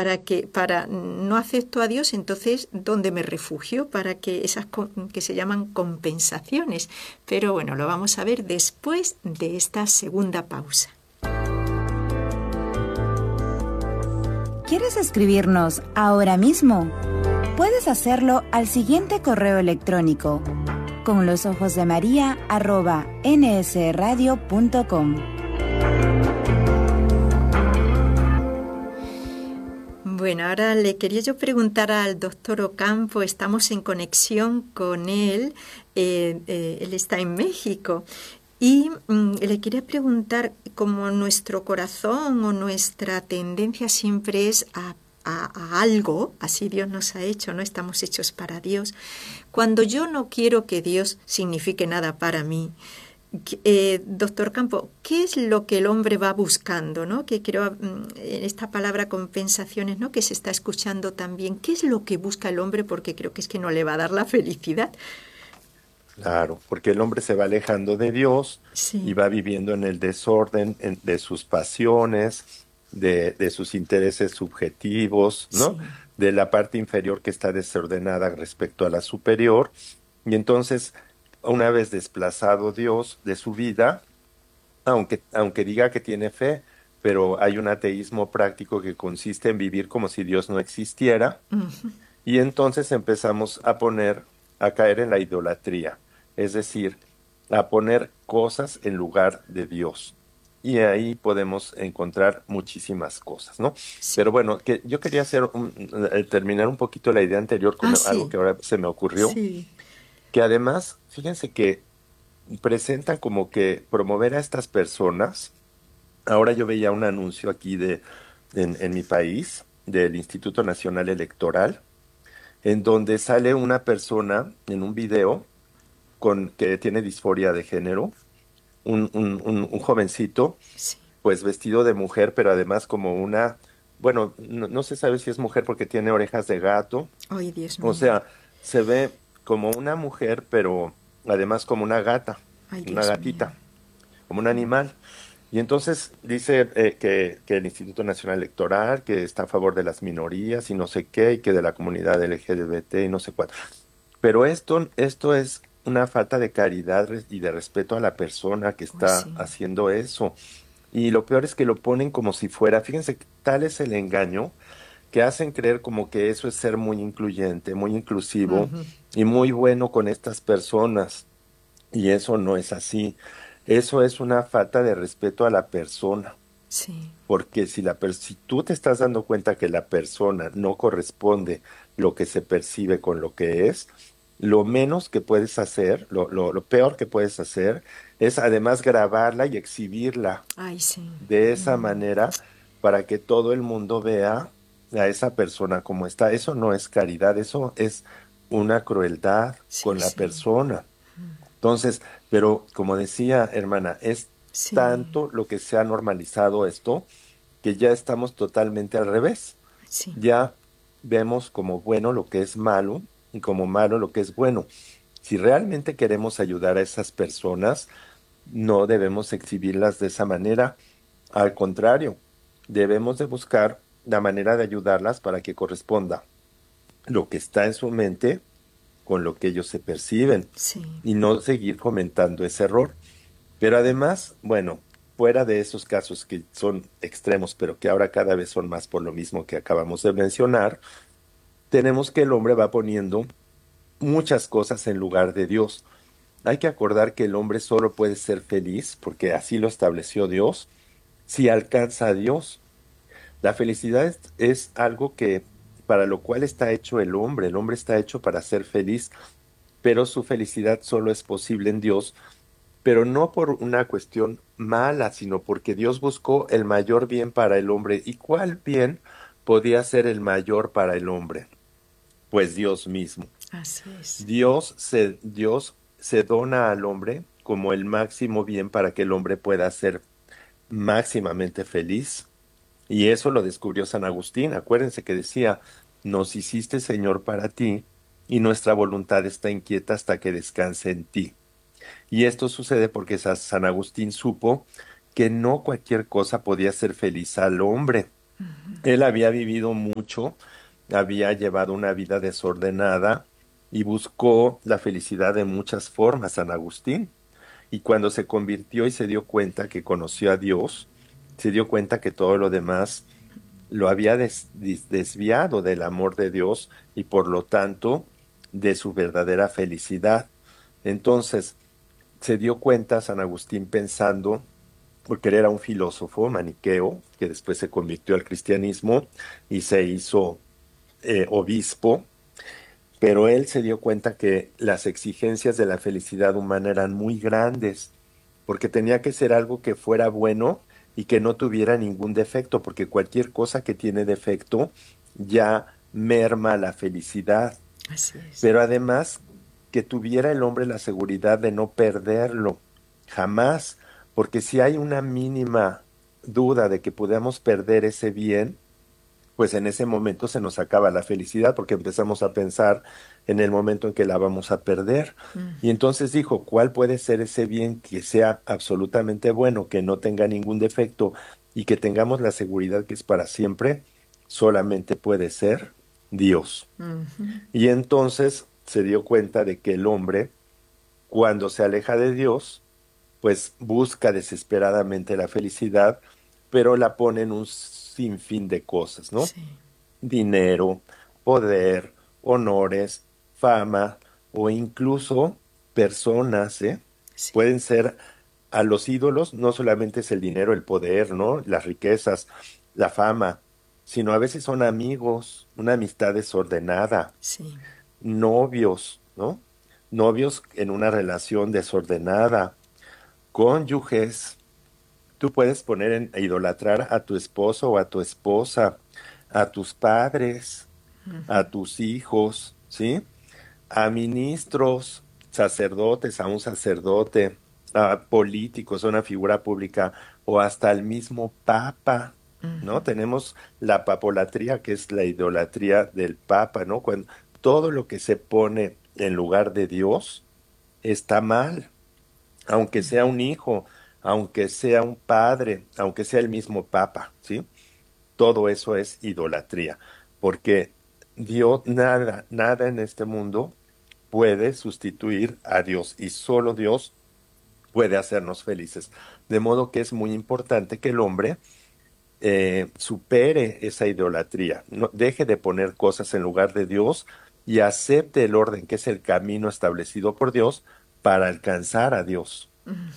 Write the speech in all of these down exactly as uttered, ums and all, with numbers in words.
para que para no acepto a Dios, entonces ¿dónde me refugio? Para que esas que se llaman compensaciones. Pero bueno, lo vamos a ver después de esta segunda pausa. ¿Quieres escribirnos ahora mismo? Puedes hacerlo al siguiente correo electrónico: con los ojos de María arroba nsradio punto com. Bueno, ahora le quería yo preguntar al doctor Ocampo, estamos en conexión con él, eh, eh, él está en México, y mm, le quería preguntar, como nuestro corazón o nuestra tendencia siempre es a, a, a algo, así Dios nos ha hecho, ¿no? Estamos hechos para Dios. Cuando yo no quiero que Dios signifique nada para mí, Eh, doctor Campo, ¿qué es lo que el hombre va buscando, ¿no? Que creo en esta palabra compensaciones, ¿no? Que se está escuchando también. ¿Qué es lo que busca el hombre? Porque creo que es que no le va a dar la felicidad. Claro, porque el hombre se va alejando de Dios Sí. y va viviendo en el desorden en, de sus pasiones, de, de sus intereses subjetivos, ¿no? Sí. De la parte inferior que está desordenada respecto a la superior. Y entonces, una vez desplazado Dios de su vida, aunque, aunque diga que tiene fe, pero hay un ateísmo práctico que consiste en vivir como si Dios no existiera, Uh-huh. y entonces empezamos a poner, a caer en la idolatría, es decir, a poner cosas en lugar de Dios. Y ahí podemos encontrar muchísimas cosas, ¿no? Sí. Pero bueno, que yo quería hacer un, eh, terminar un poquito la idea anterior con Ah, sí. algo que ahora se me ocurrió. Sí. Que además, fíjense que presentan como que promover a estas personas. Ahora yo veía un anuncio aquí de en, en mi país, del Instituto Nacional Electoral, en donde sale una persona en un video con que tiene disforia de género, un, un, un, un jovencito, Sí. pues vestido de mujer, pero además como una, bueno, no, no se sabe si es mujer porque tiene orejas de gato, Ay, Dios mío. o sea, se ve como una mujer, pero además como una gata, Ay, una Dios gatita, mío. como un animal. Y entonces dice eh, que, que el Instituto Nacional Electoral, que está a favor de las minorías y no sé qué, y que de la comunidad L G B T y no sé cuánto. Pero esto, esto es una falta de caridad res- y de respeto a la persona que Uy, está sí. haciendo eso. Y lo peor es que lo ponen como si fuera, fíjense, que tal es el engaño que hacen creer como que eso es ser muy incluyente, muy inclusivo Uh-huh. y muy bueno con estas personas. Y eso no es así. Eso es una falta de respeto a la persona. Sí. Porque si, la per- si tú te estás dando cuenta que la persona no corresponde lo que se percibe con lo que es, lo menos que puedes hacer, lo, lo, lo peor que puedes hacer, es además grabarla y exhibirla Ay, sí. de esa manera para que todo el mundo vea a esa persona como está. Eso no es caridad, eso es una crueldad Sí, con la sí. persona. Entonces, pero como decía, hermana, es Sí. tanto lo que se ha normalizado esto que ya estamos totalmente al revés. Sí. Ya vemos como bueno lo que es malo y como malo lo que es bueno. Si realmente queremos ayudar a esas personas, no debemos exhibirlas de esa manera. Al contrario, debemos de buscar la manera de ayudarlas para que corresponda lo que está en su mente con lo que ellos se perciben Sí. y no seguir comentando ese error. Pero además, bueno, fuera de esos casos que son extremos, pero que ahora cada vez son más por lo mismo que acabamos de mencionar, tenemos que el hombre va poniendo muchas cosas en lugar de Dios. Hay que acordar que el hombre solo puede ser feliz, porque así lo estableció Dios, si alcanza a Dios. La felicidad es, es algo que para lo cual está hecho el hombre. El hombre está hecho para ser feliz, pero su felicidad solo es posible en Dios, pero no por una cuestión mala, sino porque Dios buscó el mayor bien para el hombre. ¿Y cuál bien podía ser el mayor para el hombre? Pues Dios mismo. Así es. Dios se, Dios se dona al hombre como el máximo bien para que el hombre pueda ser máximamente feliz. Y eso lo descubrió San Agustín. Acuérdense que decía, nos hiciste Señor para ti, y nuestra voluntad está inquieta hasta que descanse en ti. Y esto sucede porque San Agustín supo que no cualquier cosa podía hacer feliz al hombre. Él había vivido mucho, había llevado una vida desordenada y buscó la felicidad de muchas formas, San Agustín. Y cuando se convirtió y se dio cuenta que conoció a Dios, se dio cuenta que todo lo demás lo había des- des- desviado del amor de Dios y por lo tanto de su verdadera felicidad. Entonces se dio cuenta San Agustín pensando, porque él era un filósofo maniqueo que después se convirtió al cristianismo y se hizo eh, obispo, pero él se dio cuenta que las exigencias de la felicidad humana eran muy grandes, porque tenía que ser algo que fuera bueno y que no tuviera ningún defecto, porque cualquier cosa que tiene defecto ya merma la felicidad, Así es. pero además que tuviera el hombre la seguridad de no perderlo, jamás, porque si hay una mínima duda de que podamos perder ese bien, pues en ese momento se nos acaba la felicidad porque empezamos a pensar en el momento en que la vamos a perder. Y Mm, entonces dijo, ¿cuál puede ser ese bien que sea absolutamente bueno, que no tenga ningún defecto y que tengamos la seguridad que es para siempre? Solamente puede ser Dios. ujú. Y entonces se dio cuenta de que el hombre, cuando se aleja de Dios, pues busca desesperadamente la felicidad, pero la pone en un sinfín de cosas, ¿no? Sí, Dinero, poder, honores, fama o incluso personas, ¿eh? sí. Pueden ser a los ídolos, no solamente es el dinero, el poder, ¿no? Las riquezas, la fama, sino a veces son amigos, una amistad desordenada, Sí, novios, ¿no? Novios en una relación desordenada, cónyuges. Tú puedes poner en a idolatrar a tu esposo o a tu esposa, a tus padres, a tus hijos, ¿sí? A ministros, sacerdotes, a un sacerdote, a políticos, a una figura pública o hasta al mismo papa, ¿no? Tenemos la papolatría, que es la idolatría del papa, ¿no? Cuando todo lo que se pone en lugar de Dios está mal, aunque sea un hijo, aunque sea un padre, aunque sea el mismo papa, ¿sí? Todo eso es idolatría, porque Dios, nada, nada en este mundo puede sustituir a Dios y solo Dios puede hacernos felices. De modo que es muy importante que el hombre eh, supere esa idolatría, no, deje de poner cosas en lugar de Dios y acepte el orden que es el camino establecido por Dios para alcanzar a Dios.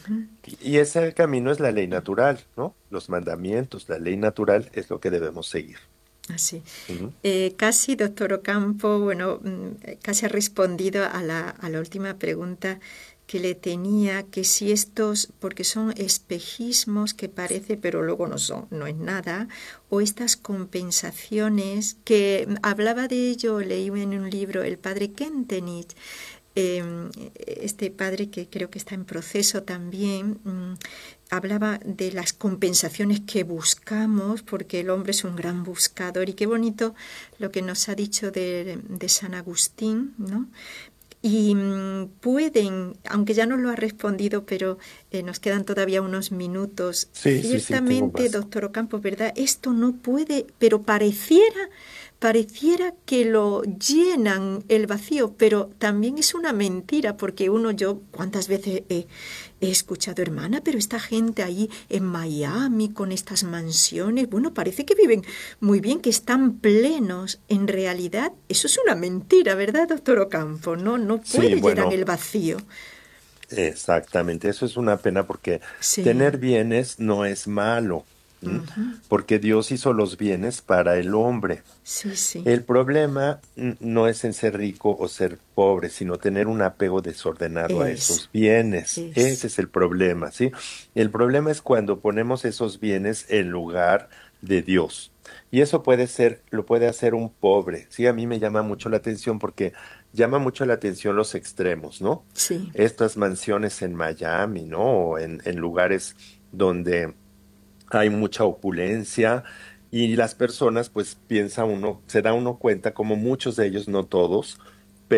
Y ese camino es la ley natural, ¿no? Los mandamientos, la ley natural es lo que debemos seguir. así. Ujú. Eh, casi, doctor Ocampo, bueno, mm, eh, casi ha respondido a la, a la última pregunta que le tenía, que si estos, porque son espejismos que parece, pero luego no son, no es nada, o estas compensaciones, que mm, hablaba de ello, leí en un libro, el padre Kentenich, eh, este padre que creo que está en proceso también, mm, hablaba de las compensaciones que buscamos, porque el hombre es un gran buscador, y qué bonito lo que nos ha dicho de, de San Agustín, ¿no? Y mm, pueden, aunque ya nos lo ha respondido, pero eh, nos quedan todavía unos minutos. Sí, sí, sí, tengo Ciertamente, más. doctor Ocampo, ¿verdad? Esto no puede, pero pareciera, pareciera que lo llenan el vacío, pero también es una mentira, porque uno, yo, ¿cuántas veces he, he escuchado, hermana, pero esta gente ahí en Miami con estas mansiones, bueno, parece que viven muy bien, que están plenos. En realidad, eso es una mentira, ¿verdad, doctor Ocampo? No, no Sí, puede llenar bueno, el vacío. exactamente. Eso es una pena porque Sí, tener bienes no es malo, ¿m? ujú, Porque Dios hizo los bienes para el hombre. sí, sí, El problema mm, no es en ser rico o ser pobre, sino tener un apego desordenado a es, esos bienes. Ese es, es el problema, ¿sí? El problema es cuando ponemos esos bienes en lugar de Dios. Y eso puede ser, lo puede hacer un pobre. Sí, a mí me llama mucho la atención porque llama mucho la atención los extremos, ¿no? sí, Estas mansiones en Miami, ¿no? O en, en lugares donde hay mucha opulencia y las personas, pues piensa uno, se da uno cuenta, como muchos de ellos, no todos, pero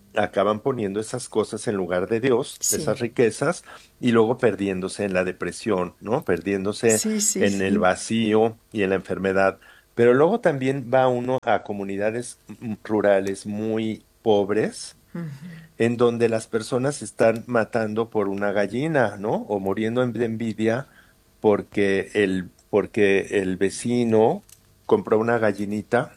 acaban poniendo esas cosas en lugar de Dios, Sí, esas riquezas, y luego perdiéndose en la depresión, ¿no? Perdiéndose sí, sí, en el sí. vacío y en la enfermedad. Pero luego también va uno a comunidades mm, rurales muy pobres, en donde las personas se están matando por una gallina, ¿no? O muriendo en- de envidia porque el, porque el vecino compró una gallinita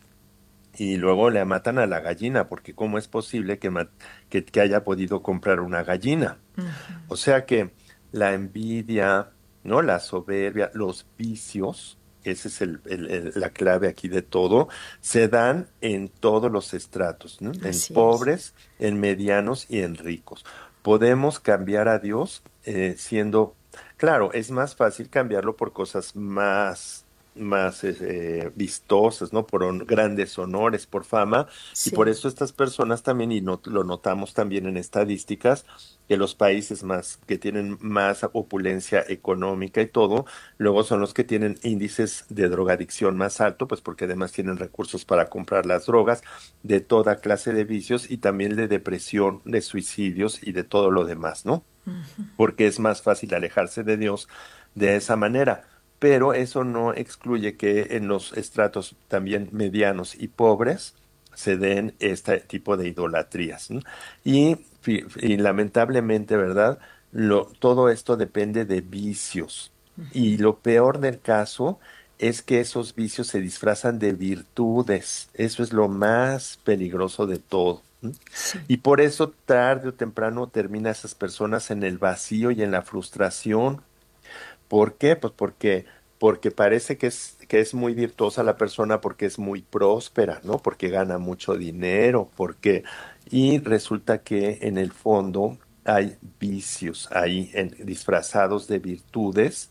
y luego le matan a la gallina, porque ¿cómo es posible que, ma- que, que haya podido comprar una gallina? O sea que la envidia, ¿no? La soberbia, los vicios, esa es el- el- el- la clave aquí de todo, se dan en todos los estratos, ¿no? En Así es. pobres, en medianos y en ricos. Podemos cambiar a Dios eh, siendo, claro, es más fácil cambiarlo por cosas más más eh, vistosas, ¿no? Por hon- grandes honores, por fama, y por Sí, eso estas personas también, y no, lo notamos también en estadísticas, que los países más que tienen más opulencia económica y todo, luego son los que tienen índices de drogadicción más alto, pues porque además tienen recursos para comprar las drogas, de toda clase de vicios y también de depresión, de suicidios y de todo lo demás, ¿no? Porque es más fácil alejarse de Dios de esa manera. Pero eso no excluye que en los estratos también medianos y pobres se den este tipo de idolatrías, ¿no? Y, fi- y lamentablemente, ¿verdad? Lo, todo esto depende de vicios. Y lo peor del caso es que esos vicios se disfrazan de virtudes. Eso es lo más peligroso de todo. ¿No? sí. Y por eso tarde o temprano termina esas personas en el vacío y en la frustración. ¿Por qué? Pues porque, porque parece que es, que es muy virtuosa la persona porque es muy próspera, ¿no? Porque gana mucho dinero, porque... Y resulta que en el fondo hay vicios ahí en- disfrazados de virtudes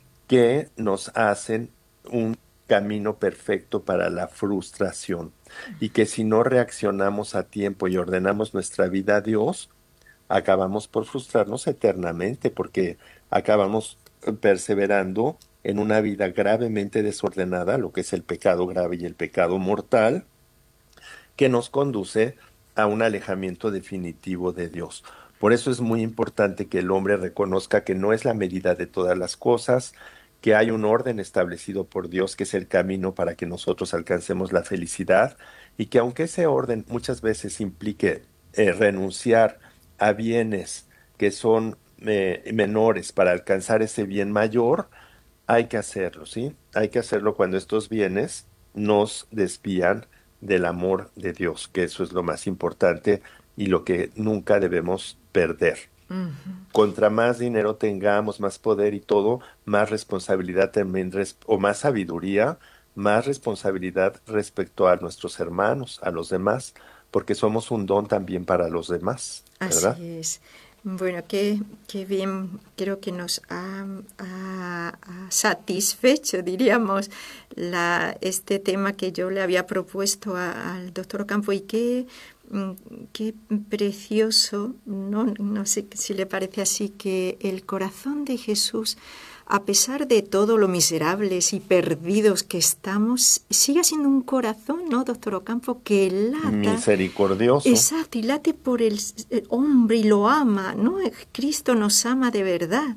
que nos hacen un camino perfecto para la frustración y que si no reaccionamos a tiempo y ordenamos nuestra vida a Dios, acabamos por frustrarnos eternamente porque acabamos eh, perseverando en una vida gravemente desordenada, lo que es el pecado grave y el pecado mortal, que nos conduce a un alejamiento definitivo de Dios. Por eso es muy importante que el hombre reconozca que no es la medida de todas las cosas, que hay un orden establecido por Dios, que es el camino para que nosotros alcancemos la felicidad, y que aunque ese orden muchas veces implique eh, renunciar a bienes que son eh, menores para alcanzar ese bien mayor, hay que hacerlo, ¿sí? Hay que hacerlo cuando estos bienes nos desvían del amor de Dios, que eso es lo más importante y lo que nunca debemos perder. Contra más dinero tengamos, más poder y todo, más responsabilidad también, res- o más sabiduría, más responsabilidad respecto a nuestros hermanos, a los demás, porque somos un don también para los demás, ¿verdad? Así es. Bueno, qué, qué bien, creo que nos ha, ha- ha satisfecho, diríamos, la, este tema que yo le había propuesto a- al doctor Ocampo y qué, mm, qué precioso, no, no sé si le parece así, que el corazón de Jesús, a pesar de todo lo miserables y perdidos que estamos, sigue siendo un corazón, ¿no, doctor Ocampo, que lata. Misericordioso. Exacto, y late por el, el hombre y lo ama, ¿no? Cristo nos ama de verdad.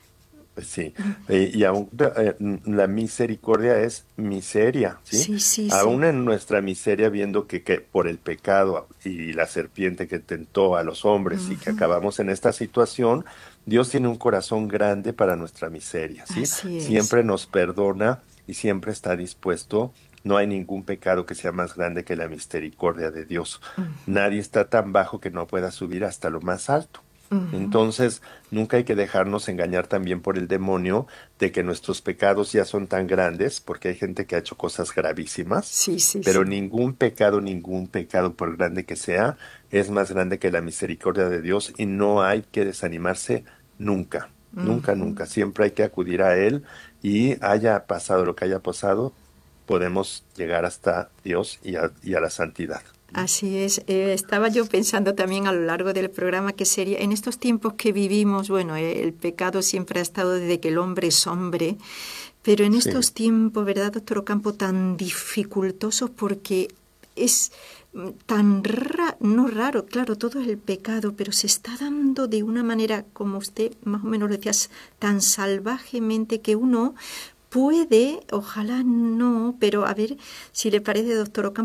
Sí, eh, y aún eh, la misericordia es miseria, ¿sí? Sí, sí, sí. Aún en nuestra miseria, viendo que, que por el pecado y la serpiente que tentó a los hombres y que acabamos en esta situación, Dios tiene un corazón grande para nuestra miseria, ¿sí? Así es. Siempre nos perdona y siempre está dispuesto. No hay ningún pecado que sea más grande que la misericordia de Dios. Nadie está tan bajo que no pueda subir hasta lo más alto. Entonces, nunca hay que dejarnos engañar también por el demonio de que nuestros pecados ya son tan grandes, porque hay gente que ha hecho cosas gravísimas, Sí, sí, pero sí. ningún pecado, ningún pecado, por grande que sea, es más grande que la misericordia de Dios y no hay que desanimarse nunca, nunca, nunca. Siempre hay que acudir a Él y haya pasado lo que haya pasado, podemos llegar hasta Dios y a, y a la santidad. Así es. Eh, estaba yo pensando también a lo largo del programa que sería, en estos tiempos que vivimos, bueno, eh, el pecado siempre ha estado desde que el hombre es hombre, pero en Sí, estos tiempos, ¿verdad, doctor Ocampo, tan dificultosos porque es tan ra- no raro, claro, todo es el pecado, pero se está dando de una manera, como usted más o menos lo decía, tan salvajemente que uno puede, ojalá no, pero a ver si le parece, doctor Ocampo,